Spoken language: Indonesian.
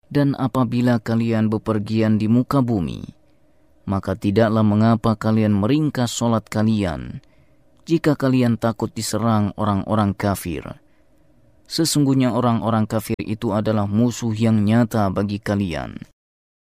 Dan apabila kalian bepergian di muka bumi, maka tidaklah mengapa kalian meringkas solat kalian, jika kalian takut diserang orang-orang kafir. Sesungguhnya orang-orang kafir itu adalah musuh yang nyata bagi kalian.